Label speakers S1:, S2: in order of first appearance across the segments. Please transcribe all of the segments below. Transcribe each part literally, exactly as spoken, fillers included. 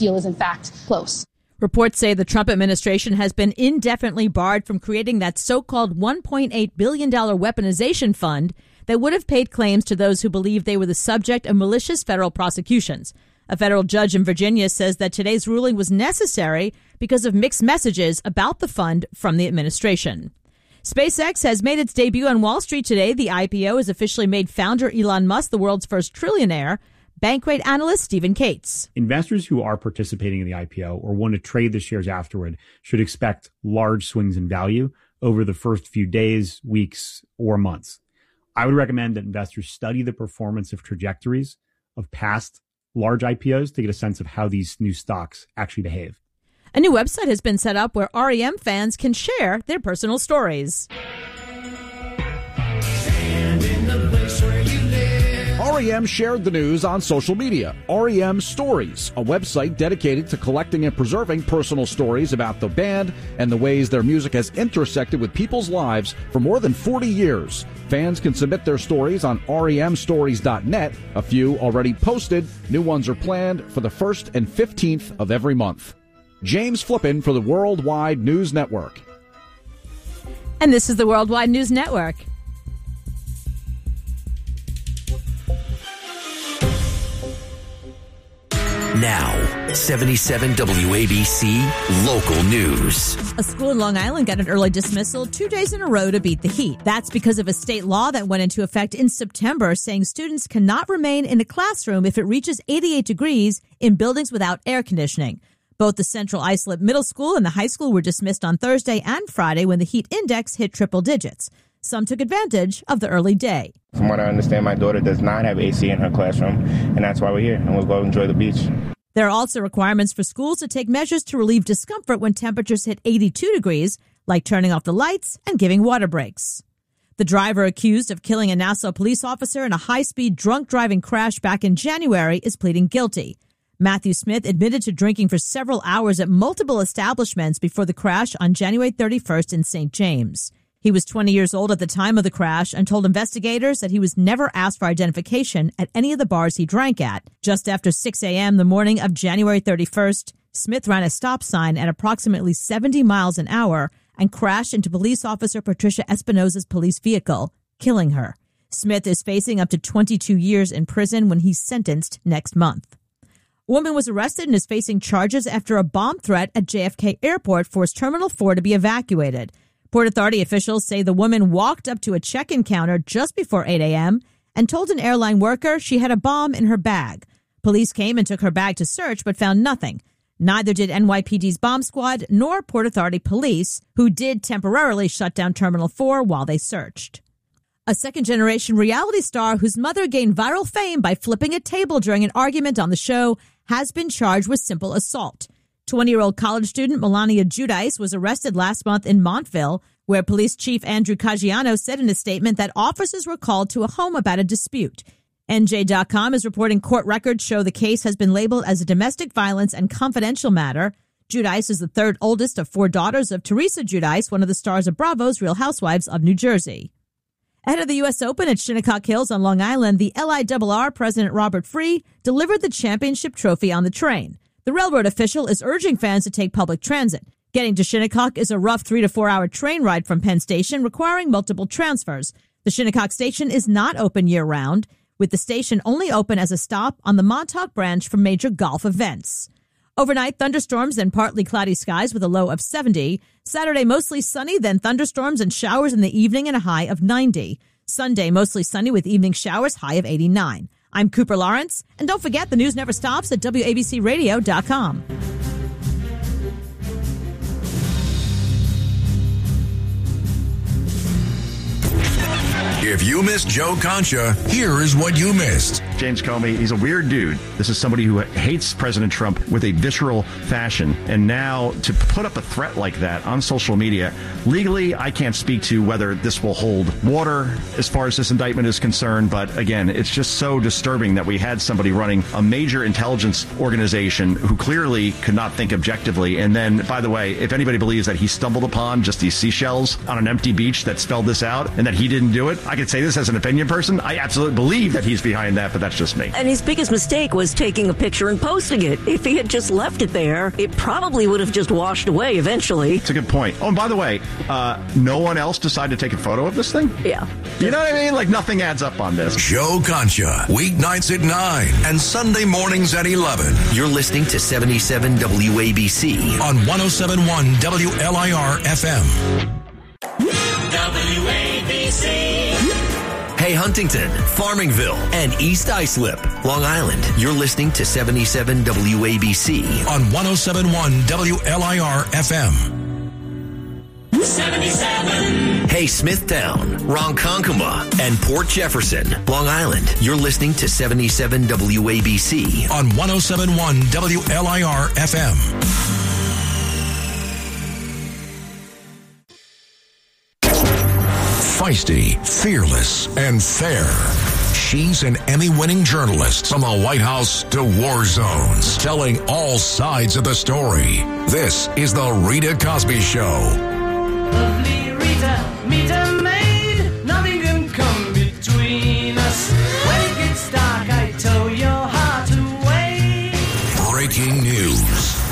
S1: deal is, in fact, close.
S2: Reports say the Trump administration has been indefinitely barred from creating that so-called one point eight billion dollars weaponization fund that would have paid claims to those who believed they were the subject of malicious federal prosecutions. A federal judge in Virginia says that today's ruling was necessary because of mixed messages about the fund from the administration. SpaceX has made its debut on Wall Street today. The I P O has officially made founder Elon Musk the world's first trillionaire. Bankrate analyst Stephen Cates.
S3: Investors who are participating in the I P O or want to trade the shares afterward should expect large swings in value over the first few days, weeks, or months. I would recommend that investors study the performance of trajectories of past large I P Os to get a sense of how these new stocks actually behave.
S2: A new website has been set up where R E M fans can share their personal stories.
S4: R E M shared the news on social media. R E M Stories, a website dedicated to collecting and preserving personal stories about the band and the ways their music has intersected with people's lives for more than forty years. Fans can submit their stories on R E M stories dot net. A few already posted. New ones are planned for the first and fifteenth of every month. James Flippin for the Worldwide News Network.
S2: And this is the Worldwide News Network.
S5: Now, seventy-seven W A B C Local News.
S2: A school in Long Island got an early dismissal two days in a row to beat the heat. That's because of a state law that went into effect in September saying students cannot remain in a classroom if it reaches eighty-eight degrees in buildings without air conditioning. Both the Central Islip Middle School and the high school were dismissed on Thursday and Friday when the heat index hit triple digits. Some took advantage of the early day.
S6: From what I understand, my daughter does not have A C in her classroom, and that's why we're here, and we'll go enjoy the beach.
S2: There are also requirements for schools to take measures to relieve discomfort when temperatures hit eighty-two degrees, like turning off the lights and giving water breaks. The driver accused of killing a Nassau police officer in a high-speed drunk driving crash back in January is pleading guilty. Matthew Smith admitted to drinking for several hours at multiple establishments before the crash on January thirty-first in Saint James. He was twenty years old at the time of the crash and told investigators that he was never asked for identification at any of the bars he drank at. Just after six a.m. the morning of January thirty-first, Smith ran a stop sign at approximately seventy miles an hour and crashed into police officer Patricia Espinosa's police vehicle, killing her. Smith is facing up to twenty-two years in prison when he's sentenced next month. A woman was arrested and is facing charges after a bomb threat at J F K Airport forced Terminal four to be evacuated. Port Authority officials say the woman walked up to a check-in counter just before eight a.m. and told an airline worker she had a bomb in her bag. Police came and took her bag to search but found nothing. Neither did N Y P D's bomb squad nor Port Authority police, who did temporarily shut down Terminal four while they searched. A second-generation reality star whose mother gained viral fame by flipping a table during an argument on the show has been charged with simple assault. twenty-year-old college student Melania Giudice was arrested last month in Montville, where Police Chief Andrew Caggiano said in a statement that officers were called to a home about a dispute. N J dot com is reporting court records show the case has been labeled as a domestic violence and confidential matter. Giudice is the third oldest of four daughters of Teresa Giudice, one of the stars of Bravo's Real Housewives of New Jersey. Ahead of the U S Open at Shinnecock Hills on Long Island, the L I R R President Robert Free delivered the championship trophy on the train. The railroad official is urging fans to take public transit. Getting to Shinnecock is a rough three to four hour train ride from Penn Station, requiring multiple transfers. The Shinnecock Station is not open year-round, with the station only open as a stop on the Montauk branch for major golf events. Overnight, thunderstorms and partly cloudy skies with a low of seventy. Saturday, mostly sunny, then thunderstorms and showers in the evening and a high of ninety. Sunday, mostly sunny with evening showers, high of eighty-nine. I'm Cooper Lawrence, and don't forget the news never stops at W A B C radio dot com.
S5: If you missed Joe Concha, here is what you missed.
S7: James Comey, he's a weird dude. This is somebody who hates President Trump with a visceral fashion. And now to put up a threat like that on social media, legally, I can't speak to whether this will hold water as far as this indictment is concerned. But again, it's just so disturbing that we had somebody running a major intelligence organization who clearly could not think objectively. And then, by the way, if anybody believes that he stumbled upon just these seashells on an empty beach that spelled this out and that he didn't do it, I could say this as an opinion person. I absolutely believe that he's behind that, but that that's just me.
S1: And his biggest mistake was taking a picture and posting it. If he had just left it there, it probably would have just washed away eventually.
S7: It's a good point. Oh, and by the way, uh, no one else decided to take a photo of this thing?
S1: Yeah.
S7: You know what I mean? Like, nothing adds up on this.
S5: Joe Concha, weeknights at nine and Sunday mornings at eleven.
S8: You're listening to seventy-seven W A B C
S5: on one oh seven point one W L I R F M.
S8: W A B C. Hey, Huntington, Farmingville, and East Islip, Long Island. You're listening to seventy-seven W A B C
S5: on one oh seven point one W L I R F M.
S8: seventy-seven. Hey, Smithtown, Ronkonkoma, and Port Jefferson, Long Island. You're listening to seventy-seven W A B C
S5: on one oh seven point one W L I R F M. Feisty, fearless, and fair. She's an Emmy-winning journalist from the White House to war zones, telling all sides of the story. This is The Rita Cosby Show.
S9: Lovely Rita, meet a maid. Nothing can come between us. When it gets dark, I tow your heart away.
S5: Breaking news.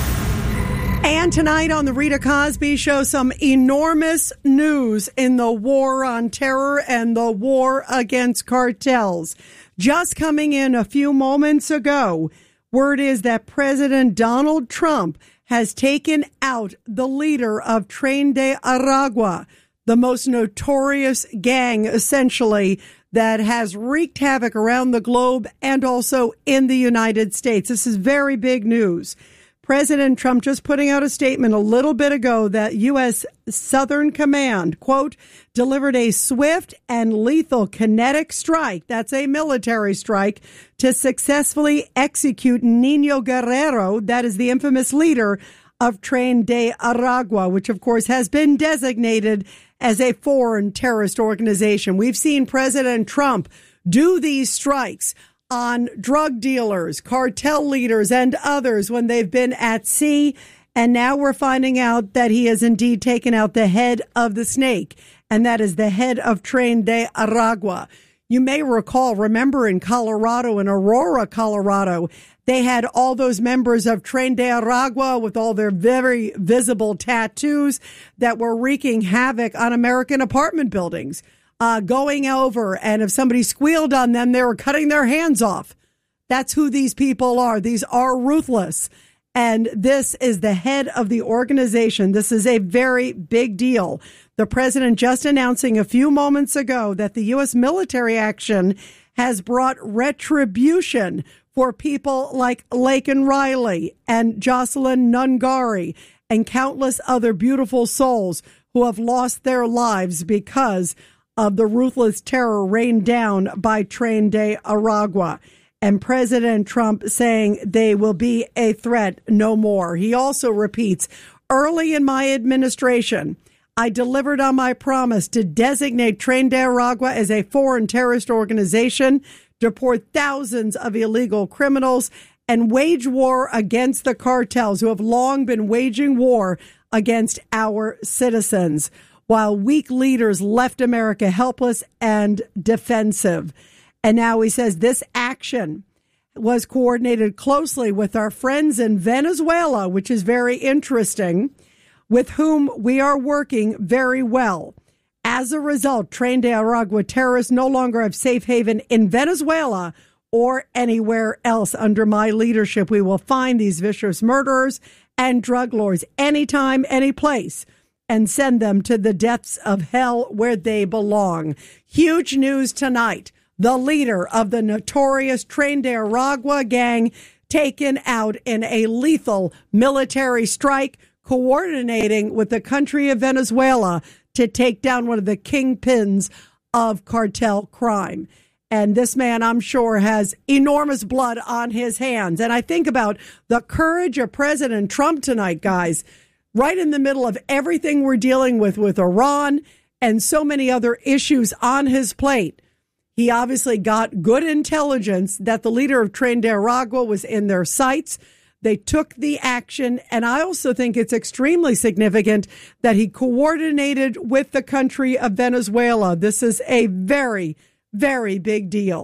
S10: And tonight on the Rita Cosby Show, some enormous news in the war on terror and the war against cartels. Just coming in a few moments ago, word is that President Donald Trump has taken out the leader of Tren de Aragua, the most notorious gang, essentially, that has wreaked havoc around the globe and also in the United States. This is very big news. President Trump just putting out a statement a little bit ago that U S Southern Command, quote, delivered a swift and lethal kinetic strike, that's a military strike, to successfully execute Nino Guerrero, that is the infamous leader of Tren de Aragua, which of course has been designated as a foreign terrorist organization. We've seen President Trump do these strikes on drug dealers, cartel leaders, and others when they've been at sea. And now we're finding out that he has indeed taken out the head of the snake, and that is the head of Tren de Aragua. You may recall, remember in Colorado, in Aurora, Colorado, they had all those members of Tren de Aragua with all their very visible tattoos that were wreaking havoc on American apartment buildings. Uh, going over, and if somebody squealed on them, they were cutting their hands off. That's who these people are. These are ruthless. And this is the head of the organization. This is a very big deal. The president just announcing a few moments ago that the U S military action has brought retribution for people like Laken Riley and Jocelyn Nungari and countless other beautiful souls who have lost their lives because of the ruthless terror rained down by Tren de Aragua. And President Trump saying they will be a threat no more. He also repeats, early in my administration, I delivered on my promise to designate Tren de Aragua as a foreign terrorist organization, deport thousands of illegal criminals, and wage war against the cartels who have long been waging war against our citizens, while weak leaders left America helpless and defensive. And now he says this action was coordinated closely with our friends in Venezuela, which is very interesting, with whom we are working very well. As a result, Tren de Aragua terrorists no longer have safe haven in Venezuela or anywhere else. Under my leadership, we will find these vicious murderers and drug lords anytime, any place, and send them to the depths of hell where they belong. Huge news tonight. The leader of the notorious Tren de Aragua gang taken out in a lethal military strike, coordinating with the country of Venezuela to take down one of the kingpins of cartel crime. And this man, I'm sure, has enormous blood on his hands. And I think about the courage of President Trump tonight, guys, right in the middle of everything we're dealing with with Iran and so many other issues on his plate. He obviously got good intelligence that the leader of Tren de Aragua was in their sights. They took the action. And I also think it's extremely significant that he coordinated with the country of Venezuela. This is a very, very big deal.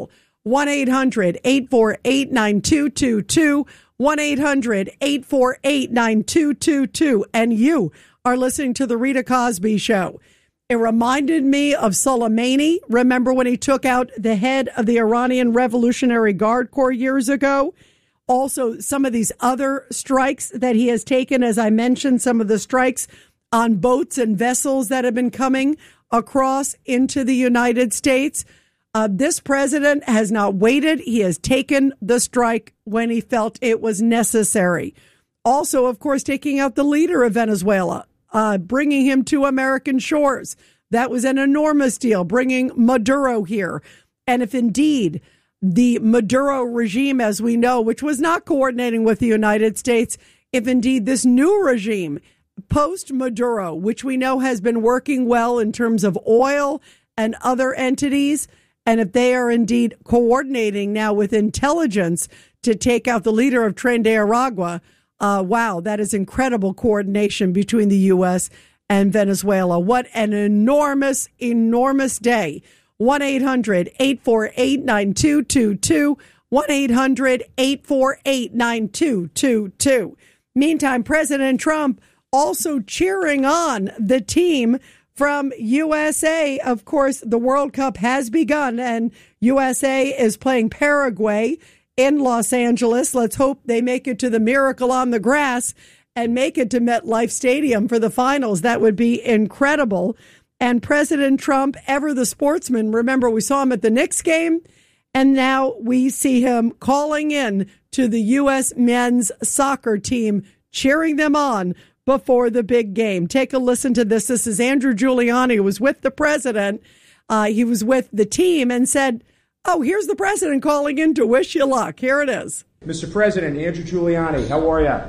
S10: one eight hundred eight four eight nine two two two, one eight hundred eight four eight nine two two two. And you are listening to The Rita Cosby Show. It reminded me of Soleimani. Remember when he took out the head of the Iranian Revolutionary Guard Corps years ago? Also, some of these other strikes that he has taken, as I mentioned, some of the strikes on boats and vessels that have been coming across into the United States. Uh, this president has not waited. He has taken the strike when he felt it was necessary. Also, of course, taking out the leader of Venezuela, uh, bringing him to American shores. That was an enormous deal, bringing Maduro here. And if indeed the Maduro regime, as we know, which was not coordinating with the United States, if indeed this new regime, post-Maduro, which we know has been working well in terms of oil and other entities, and if they are indeed coordinating now with intelligence to take out the leader of Tren de Aragua, uh, wow, that is incredible coordination between the U S and Venezuela. What an enormous, enormous day. one eight hundred eight four eight nine two two two, one eight hundred eight four eight nine two two two. Meantime, President Trump also cheering on the team from U S A. Of course, the World Cup has begun, and U S A is playing Paraguay in Los Angeles. Let's hope they make it to the Miracle on the Grass and make it to MetLife Stadium for the finals. That would be incredible. And President Trump, ever the sportsman, remember we saw him at the Knicks game, and now we see him calling in to the U S men's soccer team, cheering them on before the big game. Take a listen to this. This is Andrew Giuliani, who was with the president. Uh, he was with the team and said, oh, here's the president calling in to wish you luck. Here it is.
S11: Mister President, Andrew Giuliani, how are you?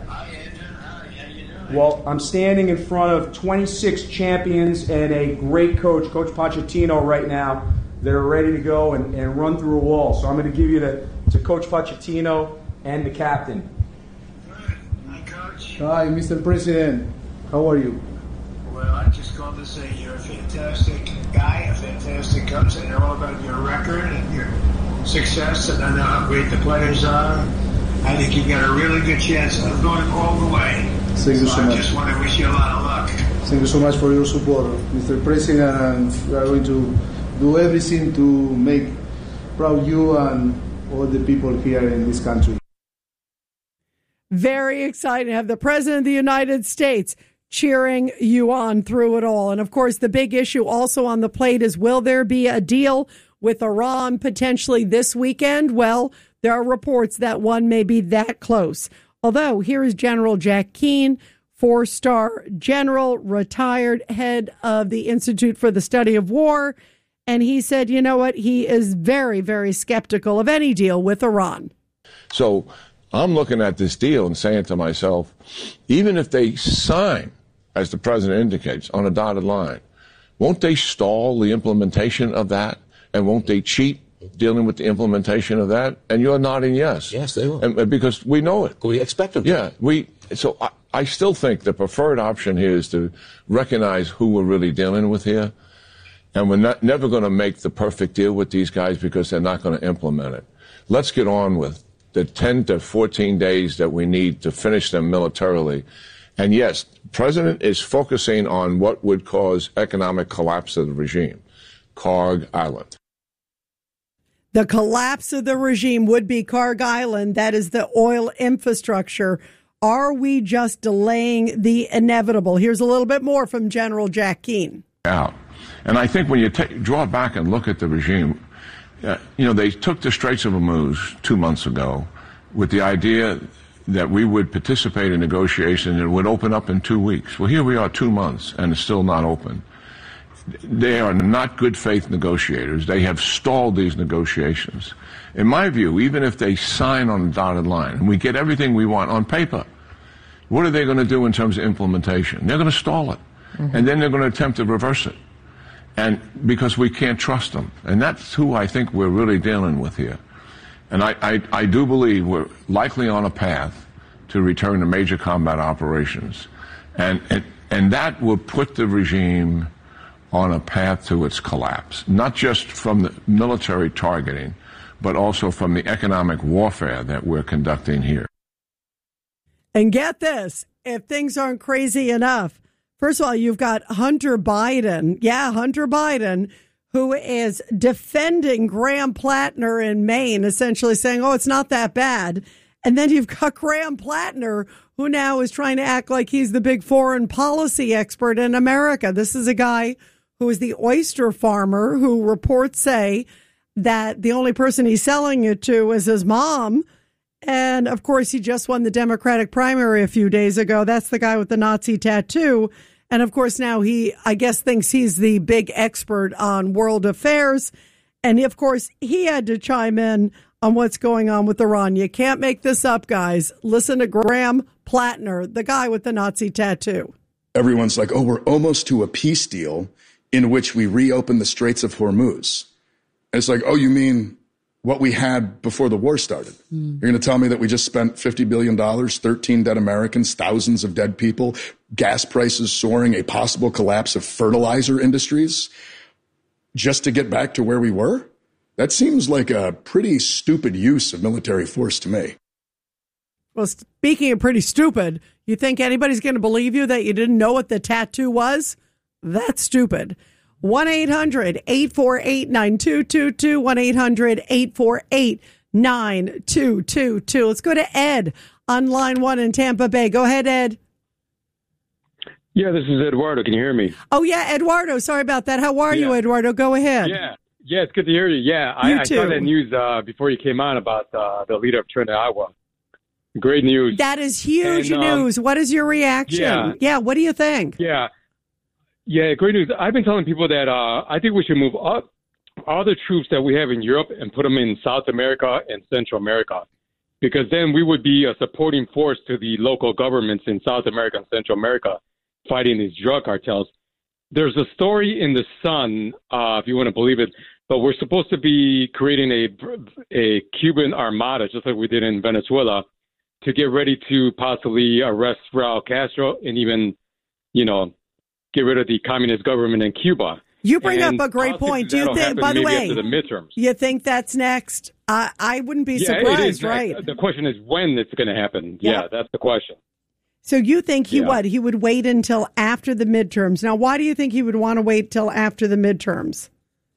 S11: Well, I'm standing in front of twenty-six champions and a great coach, Coach Pochettino, right now, that are ready to go and, and run through a wall. So I'm going to give you the, to Coach Pochettino and the captain.
S12: Hi, Coach.
S13: Hi, Mister President. How are you?
S12: Well, I just called to say you're a fantastic guy, a fantastic coach. I know all about your record and your success, and I know how great the players are. I think you've got a really good chance of going all the way.
S13: Thank you so, so much.
S12: I just want to wish you a lot of luck.
S13: Thank you so much for your support, Mister President, and we are going to do everything to make proud you and all the people here in this country.
S10: Very excited to have the President of the United States cheering you on through it all. And of course, the big issue also on the plate is, will there be a deal with Iran potentially this weekend? Well, there are reports that one may be that close. Although, here is General Jack Keane, four-star general, retired head of the Institute for the Study of War. And he said, you know what, he is very, very skeptical of any deal with Iran.
S14: So I'm looking at this deal and saying to myself, even if they sign, as the president indicates, on a dotted line, won't they stall the implementation of that? And won't they cheat dealing with the implementation of that? And you're nodding yes.
S15: Yes, they will.
S14: And, because we know it.
S15: We expect them to.
S14: Yeah. We, so I, I still think the preferred option here is to recognize who we're really dealing with here. And we're not, never going to make the perfect deal with these guys because they're not going to implement it. Let's get on with the ten to fourteen days that we need to finish them militarily. And yes, the president is focusing on what would cause economic collapse of the regime, Kharg Island.
S10: The collapse of the regime would be Kharg Island. That is the oil infrastructure. Are we just delaying the inevitable? Here's a little bit more from General Jack Keane.
S14: Out. And I think when you take, draw back and look at the regime, uh, you know, they took the Straits of Hormuz two months ago with the idea that we would participate in negotiations and it would open up in two weeks. Well, here we are two months and it's still not open. They are not good faith negotiators. They have stalled these negotiations. In my view, even if they sign on the dotted line and we get everything we want on paper, what are they going to do in terms of implementation? They're going to stall it. Mm-hmm. And then they're going to attempt to reverse it. And because we can't trust them. And that's who I think we're really dealing with here. And I, I, I do believe we're likely on a path to return to major combat operations. And, and, and that will put the regime on a path to its collapse, not just from the military targeting, but also from the economic warfare that we're conducting here.
S10: And get this, if things aren't crazy enough, first of all, you've got Hunter Biden. Yeah, Hunter Biden, who is defending Graham Plattner in Maine, essentially saying, oh, it's not that bad. And then you've got Graham Plattner, who now is trying to act like he's the big foreign policy expert in America. This is a guy who is the oyster farmer who reports say that the only person he's selling it to is his mom. And, of course, he just won the Democratic primary a few days ago. That's the guy with the Nazi tattoo. And, of course, now he, I guess, thinks he's the big expert on world affairs. And, of course, he had to chime in on what's going on with Iran. You can't make this up, guys. Listen to Graham Plattner, the guy with the Nazi tattoo.
S15: Everyone's like, oh, we're almost to a peace deal in which we reopen the Straits of Hormuz. And it's like, oh, you mean what we had before the war started? Mm. You're going to tell me that we just spent fifty billion dollars, thirteen dead Americans, thousands of dead people, gas prices soaring, a possible collapse of fertilizer industries just to get back to where we were? That seems like a pretty stupid use of military force to me.
S10: Well, speaking of pretty stupid, you think anybody's going to believe you that you didn't know what the tattoo was? That's stupid. one eight hundred eight four eight nine two two two, one eight hundred eight four eight nine two two two. Let's go to Ed on line one in Tampa Bay. Go ahead, Ed.
S16: Yeah, this is Eduardo. Can you hear me?
S10: Oh, yeah, Eduardo. Sorry about that. How are yeah. you, Eduardo? Go ahead.
S16: Yeah, yeah, it's good to hear you. Yeah,
S10: you
S16: I, I
S10: too.
S16: saw that news uh, before you came on about uh, the leader of Trinidad, Iowa. Great news.
S10: That is huge
S16: and, um,
S10: news. What is your reaction?
S16: Yeah.
S10: yeah, what do you think?
S16: Yeah. Yeah, great news. I've been telling people that uh, I think we should move up all the troops that we have in Europe and put them in South America and Central America, because then we would be a supporting force to the local governments in South America and Central America fighting these drug cartels. There's a story in The Sun, uh, if you want to believe it, but we're supposed to be creating a, a Cuban armada, just like we did in Venezuela, to get ready to possibly arrest Raul Castro and even, you know, get rid of the communist government in Cuba.
S10: You bring
S16: and
S10: up a great point. Do you think, by the way,
S16: the midterms.
S10: You think that's next? Uh, I wouldn't be
S16: yeah,
S10: surprised,
S16: it is
S10: right?
S16: next. The question is when it's going to happen.
S10: Yep.
S16: Yeah, that's the question.
S10: So you think he
S16: yeah.
S10: what? He would wait until after the midterms. Now, why do you think he would want to wait till after the midterms?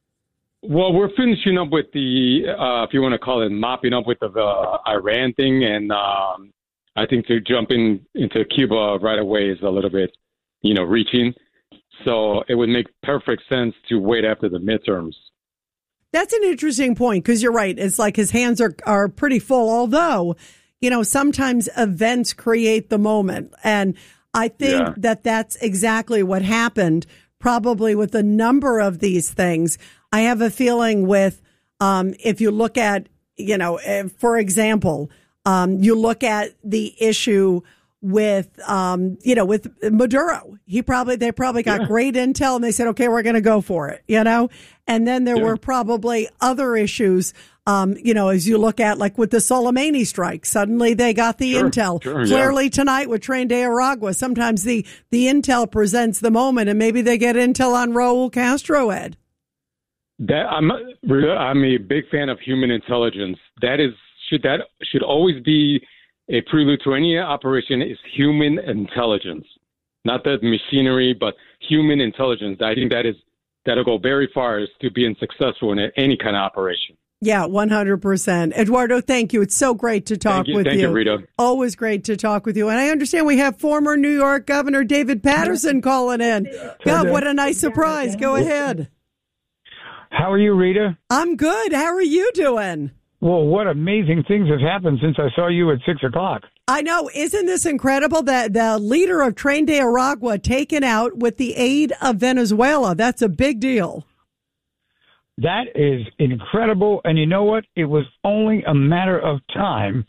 S16: Well, we're finishing up with the, uh, if you want to call it, mopping up with the uh, Iran thing, and um, I think to jump in into Cuba right away is a little bit, you know, reaching. So it would make perfect sense to wait after the midterms.
S10: That's an interesting point, because you're right. It's like his hands are, are pretty full, although, you know, sometimes events create the moment. And I think
S16: Yeah.
S10: that that's exactly what happened, probably with a number of these things. I have a feeling with, um, if you look at, you know, eh, for example, um, you look at the issue with, um, you know, with Maduro. He probably, they probably got
S16: Yeah.
S10: great intel and they said, okay, we're going to go for it, you know? And then there
S16: Yeah.
S10: were probably other issues, um, you know, as you look at, like with the Soleimani strike, suddenly they got the
S16: Sure,
S10: intel.
S16: sure,
S10: Clearly
S16: yeah.
S10: tonight with Tren de Aragua, sometimes the, the intel presents the moment, and maybe they get intel on Raul Castro, Ed.
S16: That I'm I'm a big fan of human intelligence. That is should that should always be a prelude to any operation is human intelligence, not that machinery, but human intelligence. I think that is that'll go very far as to being successful in any kind of operation.
S10: Yeah, one hundred percent. Eduardo, thank you. It's so great to talk
S16: Thank you.
S10: with
S16: Thank
S10: you.
S16: you, Rita.
S10: Always great to talk with you. And I understand we have former New York Governor David Patterson calling in. God, what a nice surprise. Go ahead.
S17: How are you, Rita?
S10: I'm good. How are you doing?
S17: Well, what amazing things have happened since I saw you at six o'clock.
S10: I know. Isn't this incredible that the leader of Tren de Aragua taken out with the aid of Venezuela? That's a big deal.
S17: That is incredible. And you know what? It was only a matter of time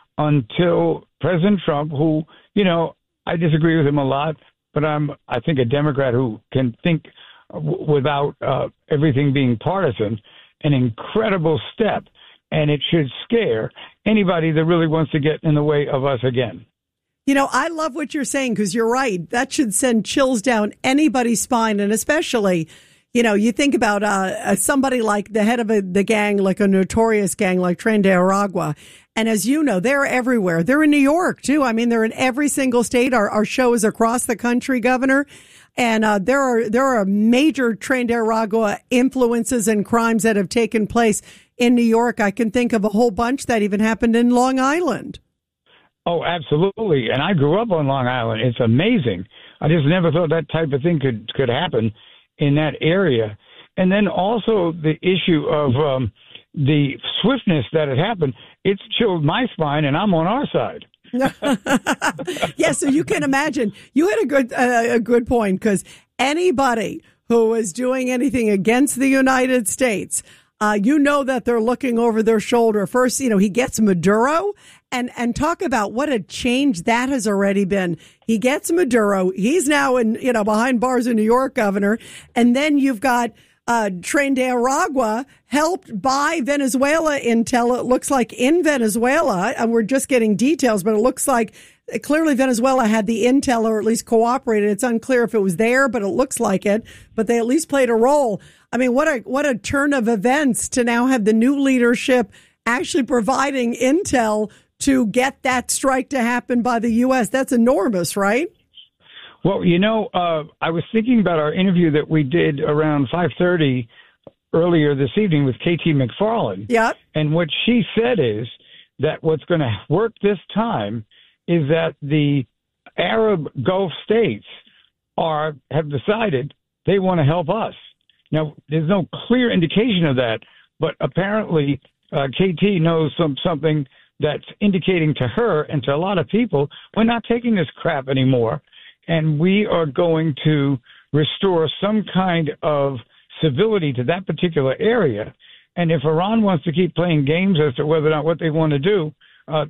S17: until President Trump, who, you know, I disagree with him a lot, but I'm, I think, a Democrat who can think w- without uh, everything being partisan, an incredible step. And it should scare anybody that really wants to get in the way of us again.
S10: You know, I love what you're saying, because you're right. That should send chills down anybody's spine, and especially, You know, you think about uh, somebody like the head of a, the gang, like a notorious gang like Tren de Aragua. And as you know, they're everywhere. They're in New York, too. I mean, they're in every single state. Our, our show is across the country, Governor. And uh, there are there are major Tren de Aragua influences and crimes that have taken place in New York. I can think of a whole bunch that even happened in Long Island.
S17: Oh, absolutely. And I grew up on Long Island. It's amazing. I just never thought that type of thing could, could happen in that area. And then also the issue of um, the swiftness that it happened, it's chilled my spine, and I'm on our side.
S10: Yeah, so you can imagine. You had a good uh, a good point, because anybody who was doing anything against the United States, uh, you know that they're looking over their shoulder. First, you know, he gets Maduro, and, and talk about what a change that has already been. He gets Maduro. He's now in, you know, behind bars in New York, Governor. And then you've got uh, Tren de Aragua helped by Venezuela intel. It looks like in Venezuela, and we're just getting details, but it looks like clearly Venezuela had the intel, or at least cooperated. It's unclear if it was there, but it looks like it. But they at least played a role. I mean, what a what a turn of events to now have the new leadership actually providing intel to get that strike to happen by the U S. That's enormous, right?
S17: Well, you know, uh, I was thinking about our interview that we did around five thirty earlier this evening with K T McFarland.
S10: Yeah.
S17: And what she said is that what's going to work this time is that the Arab Gulf states are have decided they want to help us. Now, there's no clear indication of that, but apparently uh, K T knows some something that's indicating to her and to a lot of people, we're not taking this crap anymore, and we are going to restore some kind of civility to that particular area. And if Iran wants to keep playing games as to whether or not what they want to do, uh,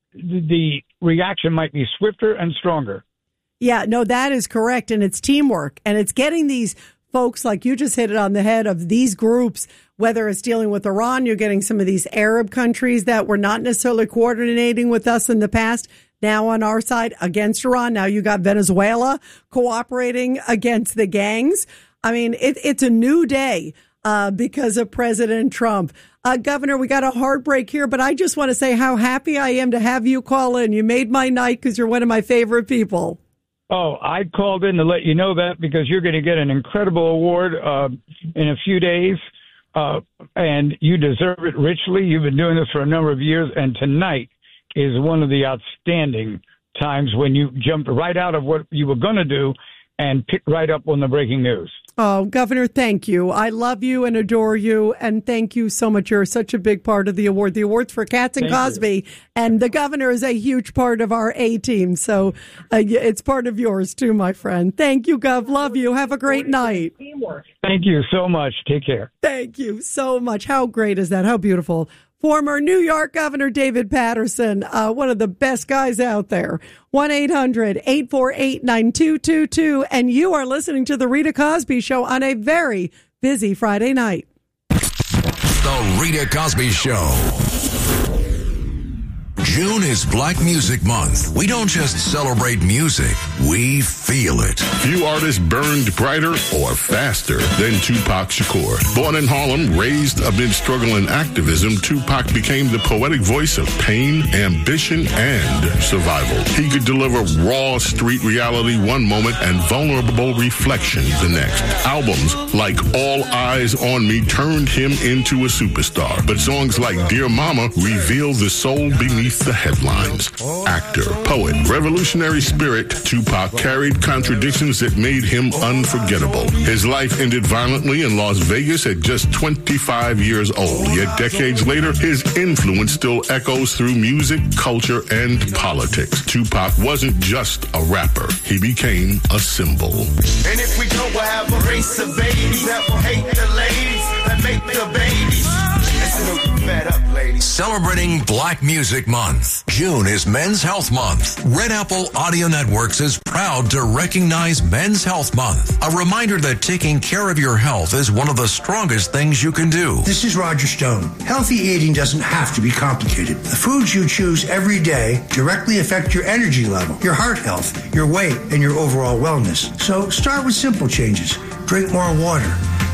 S17: the reaction might be swifter and stronger.
S10: Yeah, no, that is correct. And it's teamwork. And it's getting these folks, like you just hit it on the head, of these groups, whether it's dealing with Iran, you're getting some of these Arab countries that were not necessarily coordinating with us in the past, now on our side against Iran. Now you got Venezuela cooperating against the gangs. I mean, it, it's a new day uh, because of President Trump. Uh, Governor, we got a heartbreak here, but I just want to say how happy I am to have you call in. You made my night because you're one of my favorite people.
S17: Oh, I called in to let you know that because you're going to get an incredible award uh, in a few days, uh, and you deserve it richly. You've been doing this for a number of years, and tonight is one of the outstanding times when you jumped right out of what you were going to do and picked right up on the breaking news.
S10: Oh, Governor, thank you. I love you and adore you, and thank you so much. You're such a big part of the award. The award's for Katz and
S17: Thank
S10: Cosby,
S17: you.
S10: and the Governor is a huge part of our A-team, so uh, it's part of yours too, my friend. Thank you, Gov. Love you. Have a great night.
S17: Thank you so much. Take care.
S10: Thank you so much. How great is that? How beautiful. Former New York Governor David Paterson, uh, one of the best guys out there. one eight hundred eight four eight nine two two two. And you are listening to The Rita Cosby Show on a very busy Friday night.
S5: The Rita Cosby Show. June is Black Music Month. We don't just celebrate music, we feel it.
S18: Few artists burned brighter or faster than Tupac Shakur. Born in Harlem, raised amid struggle and activism, Tupac became the poetic voice of pain, ambition, and survival. He could deliver raw street reality one moment and vulnerable reflection the next. Albums like All Eyes on Me turned him into a superstar, but songs like Dear Mama reveal the soul beneath the headlines. Actor, poet, revolutionary spirit, Tupac carried contradictions that made him unforgettable. His life ended violently in Las Vegas at just twenty-five years old. Yet decades later, his influence still echoes through music, culture, and politics. Tupac wasn't just a rapper. He became a symbol.
S19: And if we go, we'll have a race of babies that will hate the ladies that make the babies. Fed up, ladies.
S5: Celebrating Black Music Month. June is Men's Health Month. Red Apple Audio Networks is proud to recognize Men's Health Month. A reminder that taking care of your health is one of the strongest things you can do.
S20: This is Roger Stone. Healthy eating doesn't have to be complicated. The foods you choose every day directly affect your energy level, your heart health, your weight, and your overall wellness. So start with simple changes. Drink more water.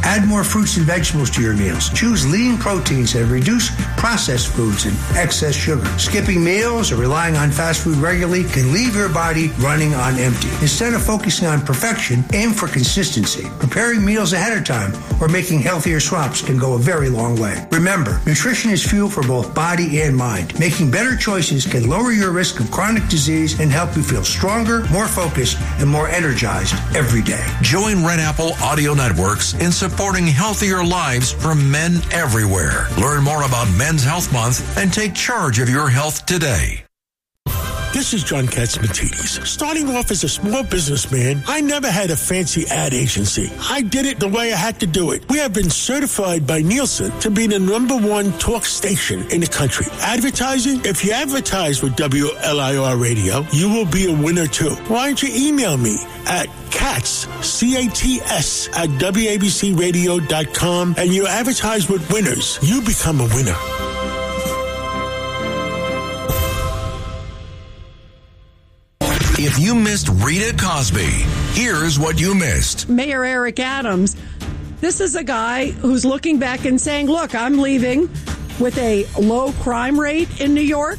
S20: Add more fruits and vegetables to your meals. Choose lean proteins and reduce processed foods and excess sugar. Skipping meals or relying on fast food regularly can leave your body running on empty. Instead of focusing on perfection, aim for consistency. Preparing meals ahead of time or making healthier swaps can go a very long way. Remember, nutrition is fuel for both body and mind. Making better choices can lower your risk of chronic disease and help you feel stronger, more focused, and more energized every day.
S5: Join Red Apple Audio Networks in supporting healthier lives for men everywhere. Learn more about Men's Health Month and take charge of your health today.
S21: This is John Katzmatidis. Starting off as a small businessman, I never had a fancy ad agency. I did it the way I had to do it. We have been certified by Nielsen to be the number one talk station in the country. Advertising? If you advertise with W L I R Radio, you will be a winner too. Why don't you email me at Katz, C A T S, at W A B C radio dot com and you advertise with winners. You become a winner.
S5: If you missed Rita Cosby, here's what you missed.
S10: Mayor Eric Adams, this is a guy who's looking back and saying, look, I'm leaving with a low crime rate in New York.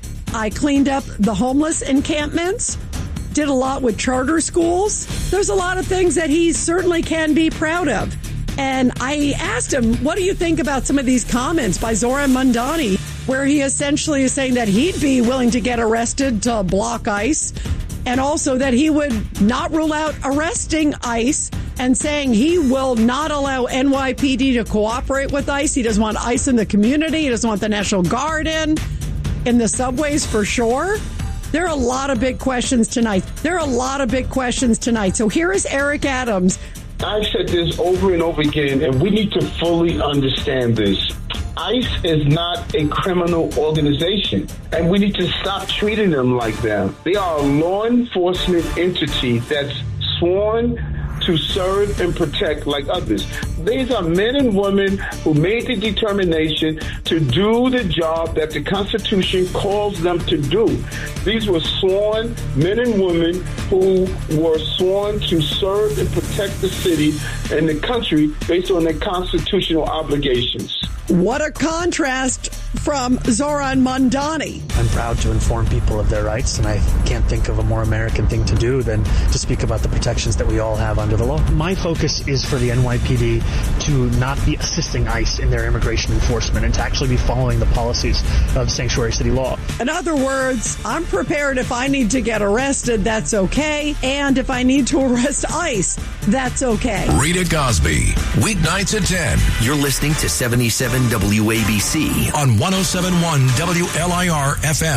S10: I cleaned up the homeless encampments, did a lot with charter schools. There's a lot of things that he certainly can be proud of. And I asked him, what do you think about some of these comments by Zoran Mandani, where he essentially is saying that he'd be willing to get arrested to block ICE, and also that he would not rule out arresting ICE, and saying he will not allow N Y P D to cooperate with ICE. He doesn't want ICE in the community. He doesn't want the National Guard in, in the subways for sure. There are a lot of big questions tonight. There are a lot of big questions tonight. So here is Eric Adams.
S22: I've said this over and over again, and we need to fully understand this. ICE is not a criminal organization, and we need to stop treating them like that. They are a law enforcement entity that's sworn to serve and protect like others. These are men and women who made the determination to do the job that the Constitution calls them to do. These were sworn men and women who were sworn to serve and protect the city and the country based on their constitutional obligations.
S10: What a contrast from Zoran Mandani.
S23: I'm proud to inform people of their rights, and I can't think of a more American thing to do than to speak about the protections that we all have under the law.
S24: My focus is for the N Y P D to not be assisting ICE in their immigration enforcement and to actually be following the policies of sanctuary city law.
S10: In other words, I'm prepared if I need to get arrested, that's okay. And if I need to arrest ICE, that's okay.
S5: Rita Cosby, weeknights at ten.
S8: You're listening to seventy-seven W A B C
S5: on one oh seven point one W L I R F M.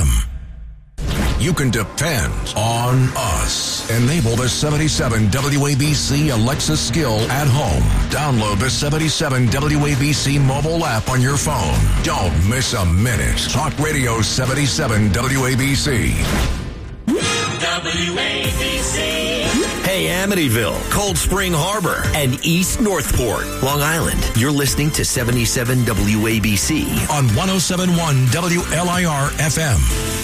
S5: You can depend on us. Enable the seventy-seven W A B C Alexa skill at home. Download the seventy-seven W A B C mobile app on your phone. Don't miss a minute. Talk Radio seventy-seven W A B C.
S9: W A B C.
S8: Hey, Amityville, Cold Spring Harbor, and East Northport, Long Island. You're listening to seventy-seven W A B C
S5: on one oh seven point one W L I R F M.